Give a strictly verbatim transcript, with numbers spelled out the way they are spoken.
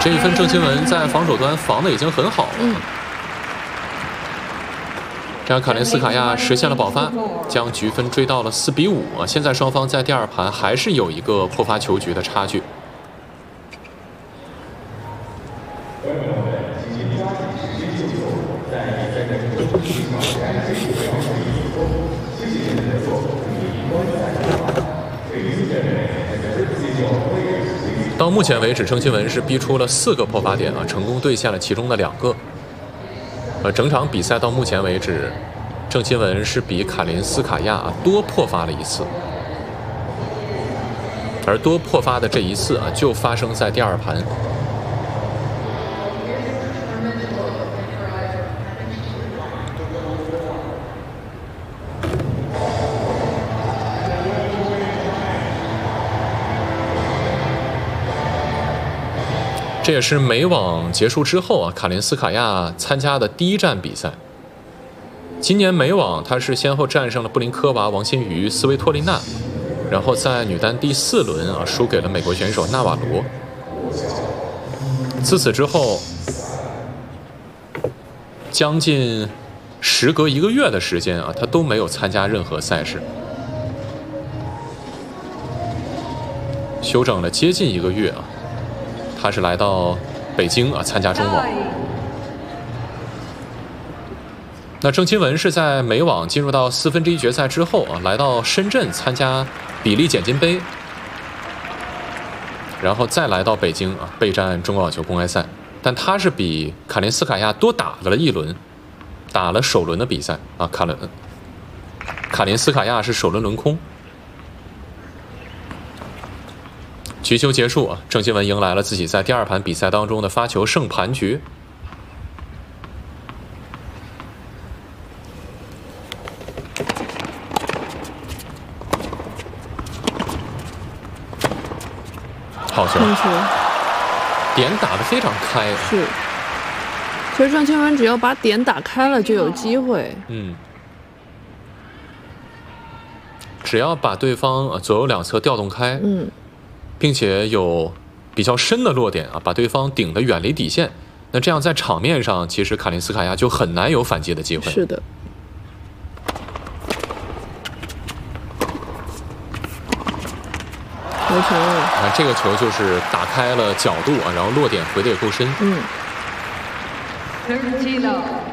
这一分郑钦文在防守端防的已经很好了。嗯。这样卡林斯卡亚实现了保发，将局分追到了四比五啊！现在双方在第二盘还是有一个破发球局的差距。到目前为止，郑钦文是逼出了四个破发点啊，成功兑现了其中的两个。呃，整场比赛到目前为止，郑钦文是比卡林斯卡亚啊多破发了一次，而多破发的这一次啊，就发生在第二盘。这也是美网结束之后啊，卡林斯卡亚参加的第一站比赛。今年美网他是先后战胜了布林科娃、王欣瑜、斯维托琳娜，然后在女单第四轮啊输给了美国选手纳瓦罗。自此之后，将近时隔一个月的时间啊，他都没有参加任何赛事，休整了接近一个月啊。他是来到北京啊参加中网。那郑钦文是在美网进入到四分之一决赛之后啊，来到深圳参加比利简金杯，然后再来到北京啊备战中国网球公开赛。但他是比卡林斯卡亚多打了一轮，打了首轮的比赛啊。卡林卡林斯卡亚是首轮轮空。局球结束啊，郑钦文迎来了自己在第二盘比赛当中的发球胜盘局。好球！点打得非常开。 是，其实郑钦文只要把点打开了就有机会。 嗯。只要把对方左右两侧调动开。 嗯。 并且有比较深的落点啊，把对方顶得远离底线。那这样在场面上，其实卡林斯卡亚就很难有反击的机会。 是的。回球。 啊，这个球就是打开了角度啊，然后落点回的也够深。 嗯。